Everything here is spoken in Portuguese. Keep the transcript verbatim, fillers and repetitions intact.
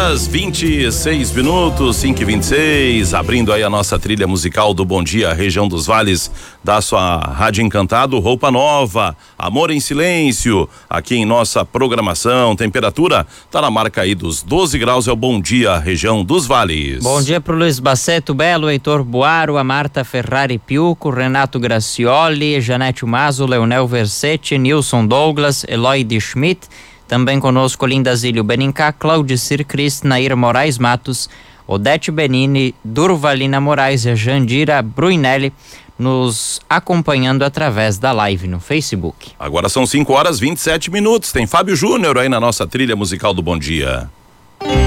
horas vinte e seis minutos, cinco e vinte e seis, abrindo aí a nossa trilha musical do Bom Dia, região dos Vales, da sua Rádio Encantado, Roupa Nova, Amor em Silêncio, aqui em nossa programação. Temperatura tá na marca aí dos doze graus, é o Bom Dia, região dos Vales. Bom dia pro Luiz Baceto Belo, Heitor Buaro, a Marta Ferrari Piuco, Renato Gracioli, Janete Mazo, Leonel Versetti, Nilson Douglas, Eloy de Schmidt. Também conosco Linda Zílio Benincá, Claudicir Crist, Nair Moraes Matos, Odete Benini, Durvalina Moraes e Jandira Bruinelli nos acompanhando através da live no Facebook. Agora são cinco horas e vinte e sete minutos. Tem Fábio Júnior aí na nossa trilha musical do Bom Dia.